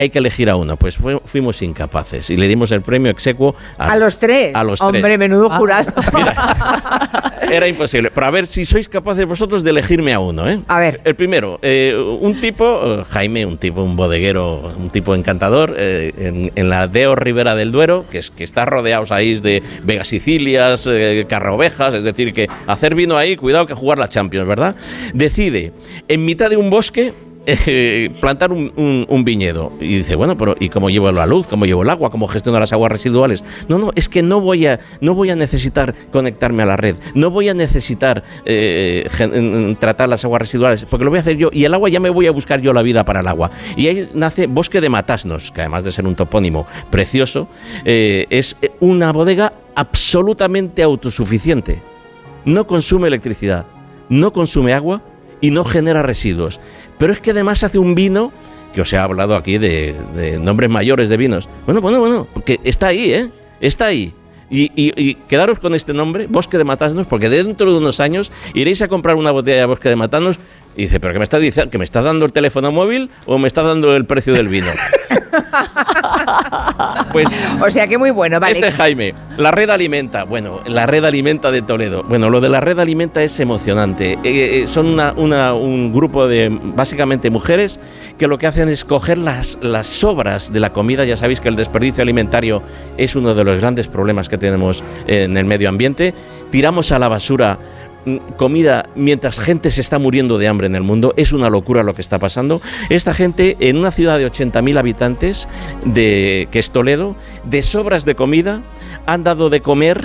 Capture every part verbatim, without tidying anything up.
hay que elegir a uno. Pues fu- fuimos incapaces y le dimos el premio exequo a, a los tres. A los Hombre, tres. menudo jurado. Mira, era imposible. Pero a ver si sois capaces vosotros de elegirme a uno, ¿eh? A ver. El primero, eh, un tipo, eh, Jaime, un tipo, un bodeguero, un tipo encantador, eh, en, en la Deo Ribera del Duero, que, es, que está rodeado ahí de Vega Sicilias, eh, Carrovejas, es decir, que hacer vino ahí, cuidado que jugar la Champions, ¿verdad? Decide, en mitad de un bosque, Eh, plantar un, un, un viñedo. Y dice, bueno, pero ¿y cómo llevo la luz? ¿Cómo llevo el agua? ¿Cómo gestiono las aguas residuales? No, no, es que no voy a, no voy a necesitar conectarme a la red. No voy a necesitar eh, gen, tratar las aguas residuales, porque lo voy a hacer yo. Y el agua ya me voy a buscar yo la vida para el agua. Y ahí nace Bosque de Matasnos, que además de ser un topónimo precioso, eh, es una bodega absolutamente autosuficiente. No consume electricidad, no consume agua y no genera residuos. Pero es que además hace un vino, que os he hablado aquí de, de nombres mayores de vinos. Bueno, bueno, bueno, porque está ahí, ¿eh? Está ahí. Y, y, y quedaros con este nombre, Bosque de Matasnos, porque dentro de unos años iréis a comprar una botella de Bosque de Matasnos y dice, ¿pero qué me estás diciendo? ¿Que me estás dando el teléfono móvil o me estás dando el precio del vino? Pues, o sea que muy bueno, vale. Este Jaime, la Red Alimenta. Bueno, la Red Alimenta de Toledo. Bueno, lo de la Red Alimenta es emocionante. Eh, eh, son una, una, un grupo de, básicamente, mujeres que lo que hacen es coger las, las sobras de la comida. Ya sabéis que el desperdicio alimentario es uno de los grandes problemas que tenemos en el medio ambiente. Tiramos a la basura comida mientras gente se está muriendo de hambre en el mundo. Es una locura lo que está pasando. Esta gente, en una ciudad de ochenta mil habitantes, de, que es Toledo, de sobras de comida, han dado de comer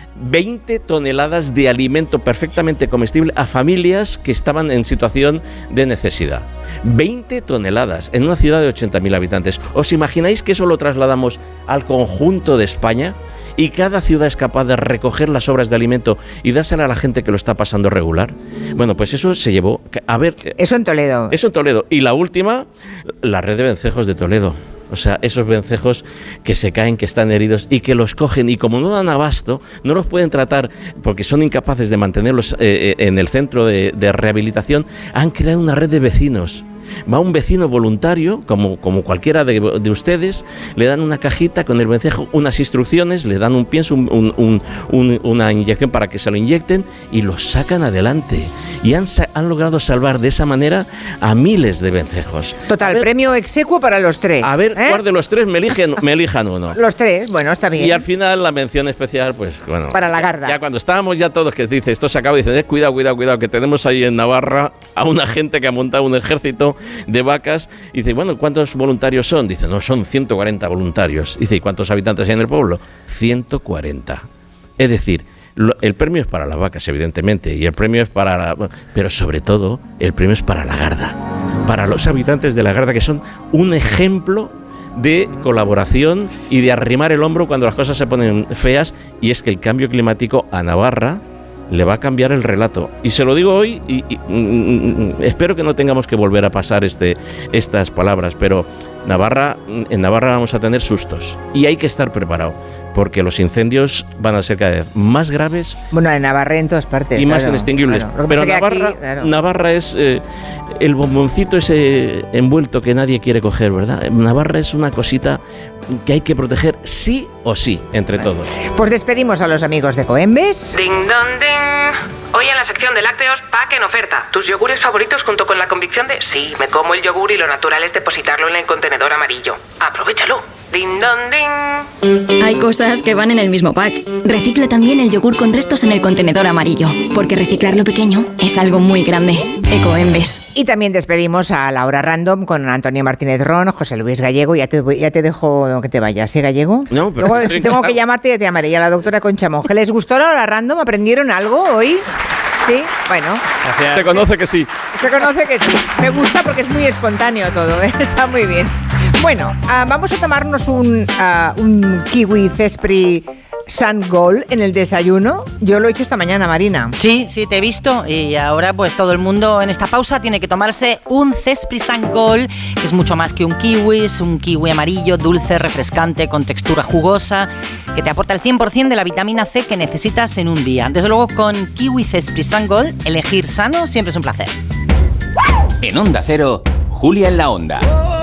veinte toneladas de alimento perfectamente comestible a familias que estaban en situación de necesidad. veinte toneladas en una ciudad de ochenta mil habitantes. ¿Os imagináis que eso lo trasladamos al conjunto de España? Y cada ciudad es capaz de recoger las sobras de alimento y dársela a la gente que lo está pasando regular. Bueno, pues eso se llevó. A ver. Eso en Toledo. Eso en Toledo. Y la última, la red de vencejos de Toledo. O sea, esos vencejos que se caen, que están heridos y que los cogen y como no dan abasto, no los pueden tratar porque son incapaces de mantenerlos eh, en el centro de, de rehabilitación, han creado una red de vecinos. Va un vecino voluntario, como, como cualquiera de, de ustedes, le dan una cajita con el vencejo, unas instrucciones, le dan un pienso, un, un, un, un, una inyección para que se lo inyecten y lo sacan adelante. Y han, han logrado salvar de esa manera a miles de vencejos. Total, ver, premio exequo para los tres. A ver, ¿eh? ¿Cuál de los tres me eligen, me elijan uno? Los tres, bueno, está bien. Y al final la mención especial, pues bueno. Para la Garda. Ya cuando estábamos ya todos, que dice, esto se acaba, dicen, eh, cuidado, cuidado, cuidado, que tenemos ahí en Navarra a una gente que ha montado un ejército de vacas. Y dice, bueno, ¿cuántos voluntarios son? Dice, no, son ciento cuarenta voluntarios. Dice, ¿y cuántos habitantes hay en el pueblo? ciento cuarenta. Es decir, lo, el premio es para las vacas, evidentemente, y el premio es para la, pero sobre todo, el premio es para la Garda, para los habitantes de la Garda, que son un ejemplo de colaboración y de arrimar el hombro cuando las cosas se ponen feas. Y es que el cambio climático a Navarra le va a cambiar el relato. Y se lo digo hoy y, y mm, espero que no tengamos que volver a pasar este, estas palabras, pero Navarra, en Navarra vamos a tener sustos y hay que estar preparado porque los incendios van a ser cada vez más graves. Bueno, en Navarra en todas partes. Y claro, más inextinguibles. Claro. Pero Navarra, aquí, claro. Navarra es eh, el bomboncito ese envuelto que nadie quiere coger, ¿verdad? Navarra es una cosita que hay que proteger sí o sí, entre vale. todos. Pues despedimos a los amigos de Coembes. Ding dong ding. Hoy en la sección de lácteos, pack en oferta. Tus yogures favoritos junto con la convicción de sí, me como el yogur y lo natural es depositarlo en el contenedor amarillo. Aprovechalo. Ding dong ding. Hay cosas que van en el mismo pack. Recicla también el yogur con restos en el contenedor amarillo, porque reciclar lo pequeño es algo muy grande. Ecoembes. Y también despedimos a la hora random con Antonio Martínez Ron, José Luis Gallego. Ya te, ya te dejo que te vayas, ¿sí, Gallego? No, pero luego si tengo que llamarte, ya te llamaré. Y a la doctora Concha Monge. ¿Les gustó la hora random? ¿Aprendieron algo hoy? Sí, bueno. Gracias. Se conoce que sí. Se conoce que sí. Me gusta porque es muy espontáneo todo, ¿eh? Está muy bien. Bueno, uh, vamos a tomarnos un, uh, un kiwi Cespri Sun Gold en el desayuno. Yo lo he hecho esta mañana, Marina. Sí, sí, te he visto. Y ahora pues todo el mundo en esta pausa tiene que tomarse un Cespri Sun Gold, que es mucho más que un kiwi. Es un kiwi amarillo, dulce, refrescante, con textura jugosa, que te aporta el cien por ciento de la vitamina C que necesitas en un día. Desde luego, con kiwi Cespri Sun Gold, elegir sano siempre es un placer. En Onda Cero, Julia en la Onda.